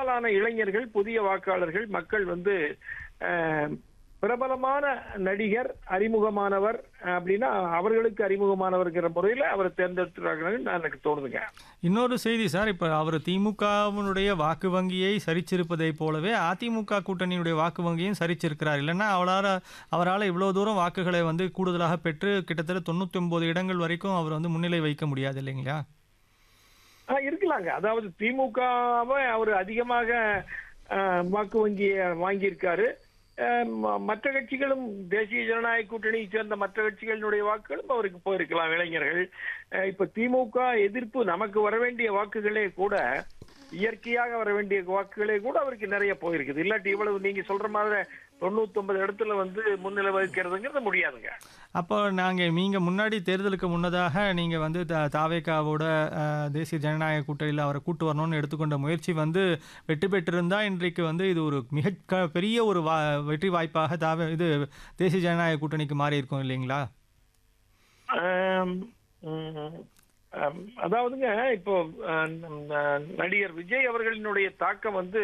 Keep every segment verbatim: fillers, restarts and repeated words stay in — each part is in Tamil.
பெரும்பாலான இளைஞர்கள், புதிய வாக்காளர்கள், மக்கள் வந்து அஹ், பிரபலமான நடிகர், அறிமுகமானவர் அப்படின்னா அவர்களுக்கு அறிமுகமானவர்கிற முறையில் அவரை தேர்ந்தெடுத்துறாங்கன்னு எனக்கு தோணுதுங்க. இன்னொரு செய்தி சார், இப்போ அவர் திமுகவினுடைய வாக்கு வங்கியை சரிச்சிருப்பதை போலவே அதிமுக கூட்டணியுடைய வாக்கு வங்கியும் சரிச்சிருக்கிறார். இல்லைன்னா அவரால் அவரால் இவ்வளோ தூரம் வாக்குகளை வந்து கூடுதலாக பெற்று கிட்டத்தட்ட தொண்ணூற்றி ஒன்பது இடங்கள் வரைக்கும் அவர் வந்து முன்னிலை வைக்க முடியாது இல்லைங்களா? ஆஹ் இருக்கலாங்க. அதாவது திமுகவை அவர் அதிகமாக ஆஹ், வாக்கு வங்கியை வாங்கியிருக்காரு. ஆஹ், ம- மற்ற கட்சிகளும், தேசிய ஜனநாயக கூட்டணியை சேர்ந்த மற்ற கட்சிகளினுடைய வாக்குகளும் அவருக்கு போயிருக்கலாம். இளைஞர்கள் ஆஹ், இப்ப திமுக எதிர்ப்பு நமக்கு வர வேண்டிய வாக்குகளே கூட, இயற்கையாக வர வேண்டிய வாக்குகளே கூட அவருக்கு நிறைய போயிருக்குது. இல்லாட்டி இவ்வளவு நீங்க சொல்ற மாதிரி தொண்ணூத்தி ஒன்பது இடத்துல வந்து முன்னிலை வகிக்கிறதுங்கிறது முடியாதுங்க. அப்போ நாங்கள் நீங்கள் முன்னாடி தேர்தலுக்கு முன்னதாக நீங்கள் வந்து த தாவேகாவோட அஹ், தேசிய ஜனநாயக கூட்டணியில் அவரை கூட்டு வரணும்னு எடுத்துக்கொண்ட முயற்சி வந்து வெற்றி பெற்றிருந்தால் இன்றைக்கு வந்து இது ஒரு மிக க பெரிய ஒரு வா வெற்றி வாய்ப்பாக தாவே இது தேசிய ஜனநாயக கூட்டணிக்கு மாறி இருக்கும் இல்லைங்களா? ஆம், ம், ஆம், அதாவதுங்க இப்போ அஹ், நம், நடிகர் விஜய் அவர்களினுடைய தாக்கம் வந்து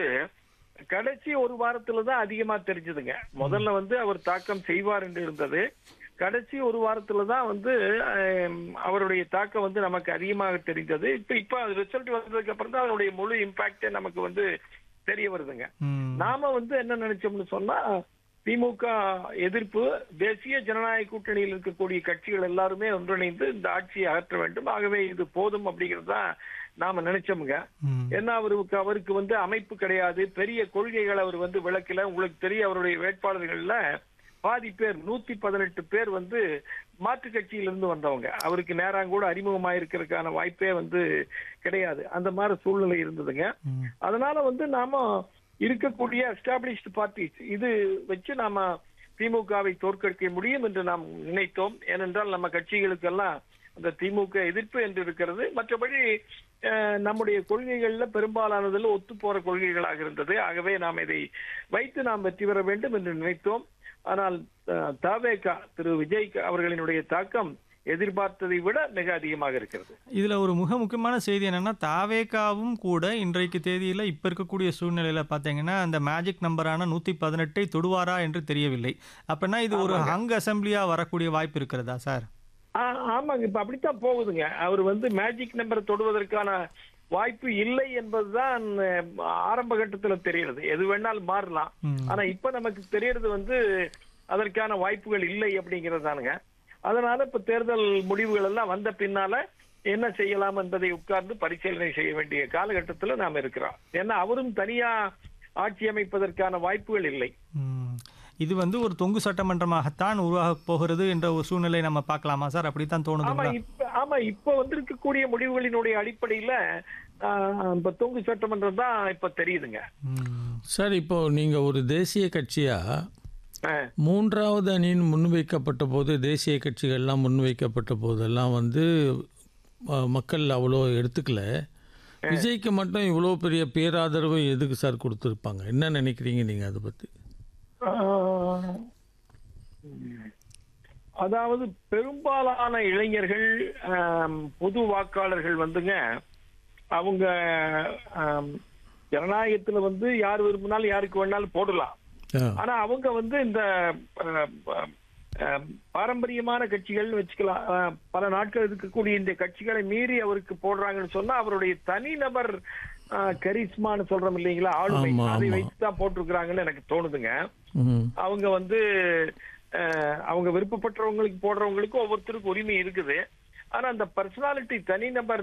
கடைசி ஒரு வாரத்துல தான் அதிகமா தெரிஞ்சதுங்க. முதல்ல வந்து அவர் தாக்கம் செய்வார் என்று இருந்தது. கடைசி ஒரு வாரத்துல தான் வந்து ஆம், அவருடைய தாக்கம் வந்து நமக்கு அதிகமாக தெரிந்தது. இப்ப இப்ப ரிசல்ட் வந்ததுக்கு அப்புறம் தான் அதனுடைய முழு இம்பாக்டே நமக்கு வந்து தெரிய வருதுங்க. ம். நாம வந்து என்ன நினைச்சோம்னு சொன்னா, திமுக எதிர்ப்பு, தேசிய ஜனநாயக கூட்டணியில் இருக்கக்கூடிய கட்சிகள் எல்லாருமே ஒன்றிணைந்து இந்த ஆட்சியை அகற்ற வேண்டும், ஆகவே இது போதும் அப்படிங்கிறது தான் நாம நினைச்சோமுங்க. ம். ஏன்னா அவருக்கு அவருக்கு வந்து அமைப்பு கிடையாது, பெரிய கொள்கைகள் அவர் வந்து விளக்கல. உங்களுக்கு தெரியும், அவருடைய வேட்பாளர்கள்ல பாதி பேர், நூத்தி பதினெட்டு பேர் வந்து மாற்று கட்சியிலிருந்து வந்தவங்க. அவருக்கு நேரம் கூட அறிமுகமாயிருக்கிறதுக்கான வாய்ப்பே வந்து கிடையாது. அந்த மாதிரி சூழ்நிலை இருந்ததுங்க. ம். அதனால வந்து நாம இருக்கக்கூடிய எஸ்டாப்ளிஷ்டு பார்ட்டிஸ் இது வச்சு நாம திமுகவை தோற்கடிக்க முடியும் என்று நாம் நினைத்தோம். ஏனென்றால் நம்ம கட்சிகளுக்கெல்லாம் அந்த திமுக எதிர்ப்பு என்று இருக்கிறது. மற்றபடி அஹ், நம்முடைய கொள்கைகள்ல பெரும்பாலானதில் ஒத்து போற கொள்கைகளாக இருந்தது. ஆகவே நாம் இதை வைத்து நாம் வெற்றி பெற வேண்டும் என்று நினைத்தோம். ஆனால் தவேகா திரு விஜய் அவர்களினுடைய தாக்கம் எதிர்பார்த்ததை விட மிக அதிகமாக இருக்கிறது. இதில் ஒரு மிக முக்கியமான செய்தி என்னென்னா, தாவேகாவும் கூட இன்றைக்கு தேதியில் இப்போ இருக்கக்கூடிய சூழ்நிலையில் பார்த்தீங்கன்னா அந்த மேஜிக் நம்பரான நூற்றி பதினெட்டை தொடுவாரா என்று தெரியவில்லை. அப்படின்னா இது ஒரு ஹங் அசம்பிளியாக வரக்கூடிய வாய்ப்பு இருக்கிறதா சார்? ஆ- ஆமாங்க, இப்ப அப்படித்தான் போகுதுங்க. அவர் வந்து மேஜிக் நம்பரை தொடுவதற்கான வாய்ப்பு இல்லை என்பதுதான் அஹ், ஆரம்ப கட்டத்துல தெரியுது. எது வேணாலும் மாறலாம். ம். ஆனா இப்ப நமக்கு தெரியறது வந்து அதற்கான வாய்ப்புகள் இல்லை அப்படிங்கறதானுங்க. அதனால இப்ப தேர்தல் முடிவுகள் எல்லாம் வந்த பின்னால என்ன செய்யலாம் என்பதை உட்கார்ந்து பரிசீலனை செய்ய வேண்டிய காலகட்டத்துல நாம இருக்கிறோம். ஏன்னா அவரும் தனியா ஆட்சி அமைப்பதற்கான வாய்ப்புகள் இல்லை. ம். இது வந்து ஒரு தொங்கு சட்டமன்றமாகத்தான் உருவாக போகிறது என்ற ஒரு சூழ்நிலை நம்ம பார்க்கலாமா சார்? அப்படித்தான் ஆமா, தோணுதுங்களா? இப்ப ஆமா இப்ப வந்திருக்கக்கூடிய முடிவுகளினுடைய அடிப்படையில ஆஹ், இப்ப தொங்கு சட்டமன்றம் தான் இப்ப தெரியுதுங்க. ம். சார், இப்போ நீங்கள் ஒரு தேசிய கட்சியா ஆஹ், மூன்றாவது அணியின் முன்வைக்கப்பட்ட போது, தேசிய கட்சிகள்லாம் முன்வைக்கப்பட்ட போதெல்லாம் வந்து அஹ், மக்கள் அவ்வளோ எடுத்துக்கல. விஜய்க்கு மட்டும் இவ்வளோ பெரிய பேராதரவு எதுக்கு சார் கொடுத்துருப்பாங்க? என்ன நினைக்கிறீங்க நீங்கள் அதை பற்றி? ஆஹ், அதாவது பெரும்பாலான இளைஞர்கள், ஆம், பொது வாக்காளர்கள் வந்துங்க, அவங்க ஆம், ஜனநாயகத்துல வந்து யார் விரும்பினாலும் யாருக்கு வேணாலும் போடலாம். ஆ. ஆனா அவங்க வந்து இந்த அஹ், அஹ், பாரம்பரியமான கட்சிகள்னு வச்சுக்கலாம், அஹ், பல நாட்கள் இருக்கக்கூடிய இந்த கட்சிகளை மீறி அவருக்கு போடுறாங்கன்னு சொன்னா அவருடைய தனிநபர் கரிஸ்மான்னு சொல்றோம் இல்லைங்களா, ஆளுமை, ஆமா, அதை ஆமா. வைத்துதான் போட்டிருக்கிறாங்கன்னு எனக்கு தோணுதுங்க. ம். அவங்க வந்து அஹ், அவங்க விருப்பப்பட்டவங்களுக்கு போடுறவங்களுக்கு ஒவ்வொருத்தருக்கும் உரிமை இருக்குது. ஆனா அந்த பர்சனாலிட்டி, தனிநபர்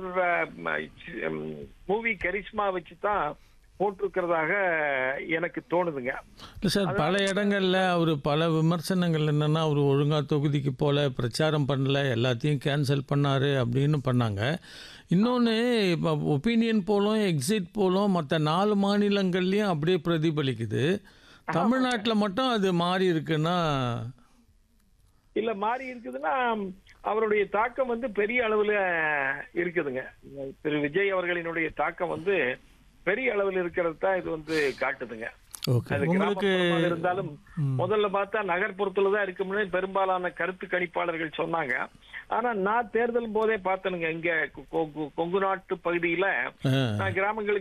மூவி கரிஸ்மா வச்சுதான் போட்டிருக்கிறதாக எனக்கு தோணுதுங்க. இல்லை சார், பல இடங்களில் அவர் பல விமர்சனங்கள் என்னென்னா, அவர் ஒழுங்காக தொகுதிக்கு போல, பிரச்சாரம் பண்ணல, எல்லாத்தையும் கேன்சல் பண்ணார் அப்படின்னு பண்ணாங்க. இன்னொன்று, இப்போ ஒப்பீனியன் போலும் எக்ஸிட் போலும் மற்ற நாலு மாநிலங்கள்லேயும் அப்படியே பிரதிபலிக்குது. தமிழ்நாட்டில் மட்டும் அது மாறி இருக்குன்னா? இல்ல, மாறி இருக்குதுன்னா அவருடைய தாக்கம் வந்து பெரிய அளவுல இருக்குதுங்க. திரு விஜய் அவர்களினுடைய தாக்கம் வந்து பெரிய அளவில் இருக்கிறது தான் இது வந்து காட்டுதுங்க. ஓகே. அது உங்களுக்கு கிராமப்புறமாக இருந்தாலும் முதல்ல பார்த்தா நகர்ப்புறத்துல தான் இருக்கும்னு பெரும்பாலான கருத்து கணிப்பாளர்கள் சொன்னாங்க. ஆனா நான் தேர்தல் போதே பார்த்தனுங்க, இங்க கொ- கொ- கொங்கு நாட்டு பகுதியில ஆ. நான் கிராமங்களுக்கு